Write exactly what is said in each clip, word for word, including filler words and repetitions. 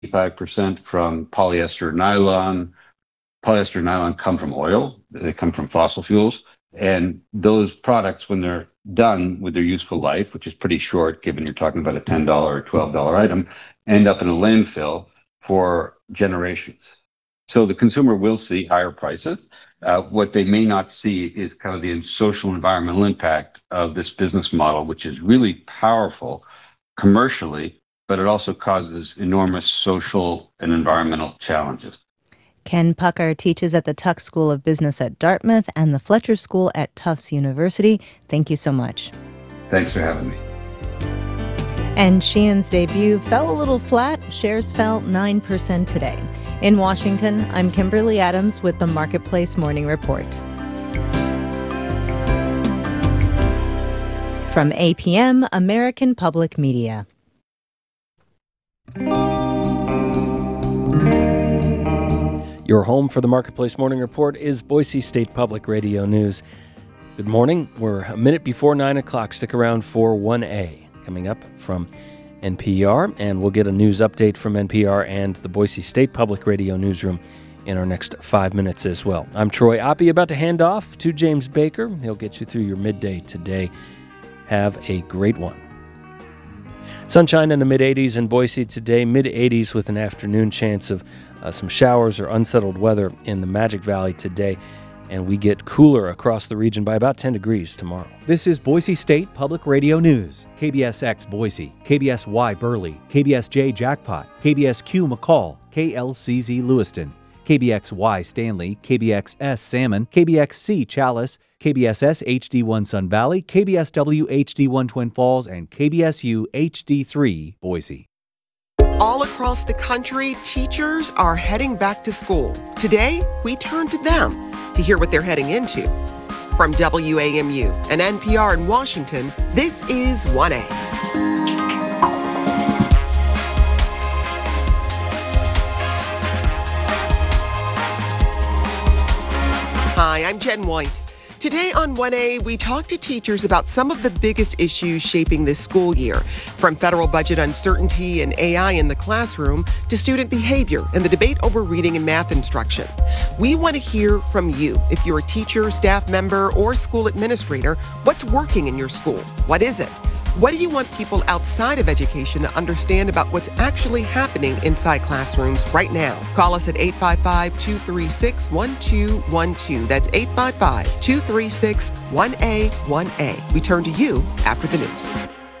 five percent from polyester nylon. Polyester and nylon come from oil. They come from fossil fuels. And those products, when they're done with their useful life, which is pretty short, given you're talking about a ten dollars or twelve dollars item, end up in a landfill for generations. So the consumer will see higher prices. Uh, what they may not see is kind of the social environmental impact of this business model, which is really powerful commercially, but it also causes enormous social and environmental challenges. Ken Pucker teaches at the Tuck School of Business at Dartmouth and the Fletcher School at Tufts University. Thank you so much. Thanks for having me. And Shein's debut fell a little flat. Shares fell nine percent today. In Washington, I'm Kimberly Adams with the Marketplace Morning Report. From A P M, American Public Media. Your home for the Marketplace Morning Report is Boise State Public Radio News. Good morning. We're a minute before nine o'clock. Stick around for one A coming up from N P R, and we'll get a news update from N P R and the Boise State Public Radio Newsroom in our next five minutes as well. I'm Troy Oppie, about to hand off to James Baker. He'll get you through your midday today. Have a great one. Sunshine in the mid-eighties in Boise today, mid-eighties with an afternoon chance of uh, some showers or unsettled weather in the Magic Valley today, and we get cooler across the region by about ten degrees tomorrow. This is Boise State Public Radio News. K B S X Boise, K B S Y Burley, K B S J Jackpot, K B S Q McCall, K L C Z Lewiston, K B X Y Stanley, K B X S Salmon, K B X C Chalice, K B S S H D one Sun Valley, K B S W H D one Twin Falls, and K B S U H D three Boise. All across the country, teachers are heading back to school. Today, we turn to them to hear what they're heading into. From W A M U and N P R in Washington, this is one A. Hi, I'm Jen White. Today on one A, we talk to teachers about some of the biggest issues shaping this school year, from federal budget uncertainty and A I in the classroom to student behavior and the debate over reading and math instruction. We want to hear from you. If you're a teacher, staff member, or school administrator, what's working in your school? What is it? What do you want people outside of education to understand about what's actually happening inside classrooms right now? Call us at eight five five, two three six, one two one two. That's eight five five, two three six, one A one A. We turn to you after the news.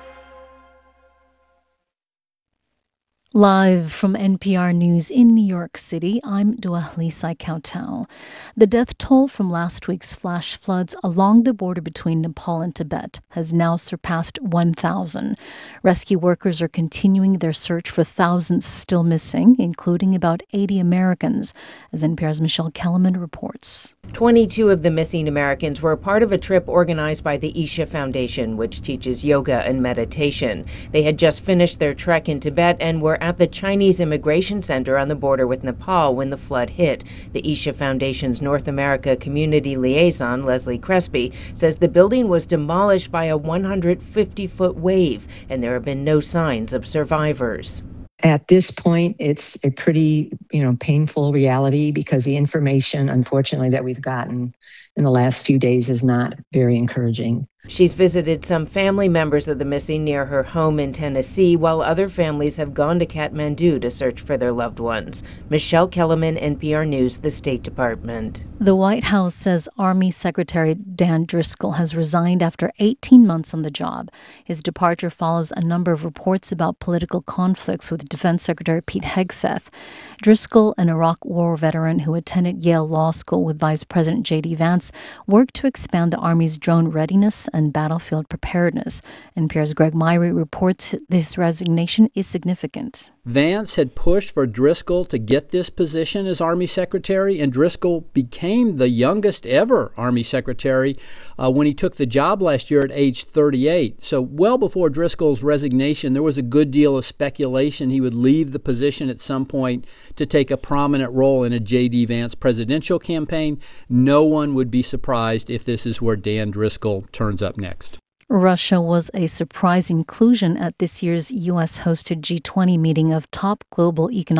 Live from N P R News in New York City, I'm Dua Lisai Kautau. The death toll from last week's flash floods along the border between Nepal and Tibet has now surpassed one thousand. Rescue workers are continuing their search for thousands still missing, including about eighty Americans, as N P R's Michelle Kellerman reports. twenty-two of the missing Americans were part of a trip organized by the Isha Foundation, which teaches yoga and meditation. They had just finished their trek in Tibet and were at the Chinese Immigration Center on the border with Nepal when the flood hit. The Isha Foundation's North America Community Liaison, Leslie Crespi, says the building was demolished by a one hundred fifty foot wave, and there have been no signs of survivors. At this point, it's a pretty, you know, painful reality because the information, unfortunately, that we've gotten in the last few days is not very encouraging. She's visited some family members of the missing near her home in Tennessee, while other families have gone to Kathmandu to search for their loved ones. Michelle Kellerman, N P R News, the State Department. The White House says Army Secretary Dan Driscoll has resigned after eighteen months on the job. His departure follows a number of reports about political conflicts with Defense Secretary Pete Hegseth. Driscoll, an Iraq War veteran who attended Yale Law School with Vice President J D Vance, worked to expand the Army's drone readiness and battlefield preparedness. N P R's Greg Myrie reports this resignation is significant. Vance had pushed for Driscoll to get this position as Army Secretary, and Driscoll became the youngest ever Army Secretary uh, when he took the job last year at age thirty-eight. So well before Driscoll's resignation, there was a good deal of speculation he would leave the position at some point to take a prominent role in a J D Vance presidential campaign. No one would be surprised if this is where Dan Driscoll turns up next. Russia was a surprise inclusion at this year's U S-hosted G twenty meeting of top global economic